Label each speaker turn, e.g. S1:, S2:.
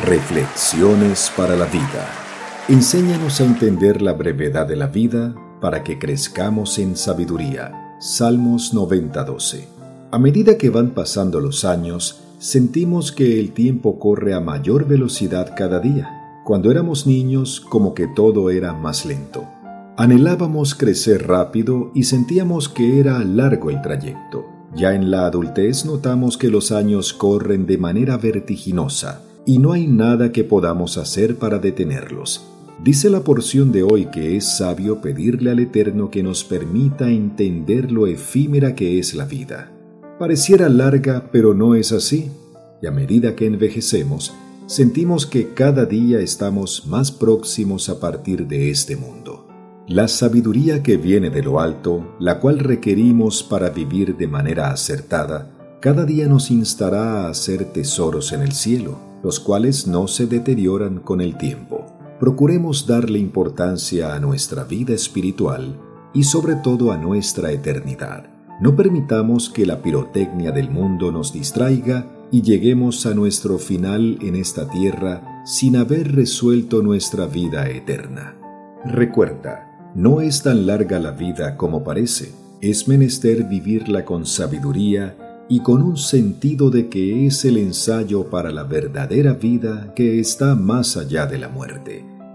S1: Reflexiones para la vida. Enséñanos a entender la brevedad de la vida para que crezcamos en sabiduría. Salmos 90:12. A medida que van pasando los años, sentimos que el tiempo corre a mayor velocidad cada día. Cuando éramos niños, como que todo era más lento. Anhelábamos crecer rápido y sentíamos que era largo el trayecto. Ya en la adultez notamos que los años corren de manera vertiginosa y no hay nada que podamos hacer para detenerlos. Dice la porción de hoy que es sabio pedirle al Eterno que nos permita entender lo efímera que es la vida. Pareciera larga, pero no es así. Y a medida que envejecemos, sentimos que cada día estamos más próximos a partir de este mundo. La sabiduría que viene de lo alto, la cual requerimos para vivir de manera acertada, cada día nos instará a hacer tesoros en el cielo, los cuales no se deterioran con el tiempo. Procuremos darle importancia a nuestra vida espiritual y sobre todo a nuestra eternidad. No permitamos que la pirotecnia del mundo nos distraiga y lleguemos a nuestro final en esta tierra sin haber resuelto nuestra vida eterna. Recuerda, no es tan larga la vida como parece. Es menester vivirla con sabiduría y con un sentido de que es el ensayo para la verdadera vida que está más allá de la muerte.